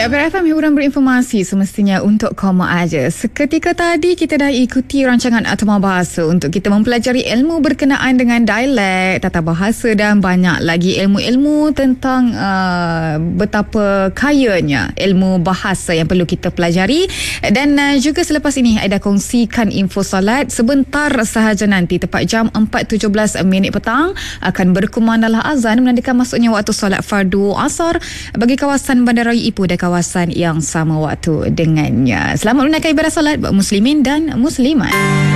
Ya, BRFM hiburan berinformasi semestinya untuk koma aja. Seketika tadi kita dah ikuti rancangan Atama Bahasa untuk kita mempelajari ilmu berkenaan dengan dialek, tata bahasa dan banyak lagi ilmu-ilmu tentang betapa kayanya ilmu bahasa yang perlu kita pelajari. Dan juga selepas ini Aida kongsikan info solat. Sebentar sahaja nanti tepat jam 4.17 petang akan berkumandanglah azan menandakan masuknya waktu solat fardu asar bagi kawasan Bandaraya Ipoh dan kawasan yang sama waktu dengannya. Selamat menunaikan ibadah solat buat muslimin dan muslimat.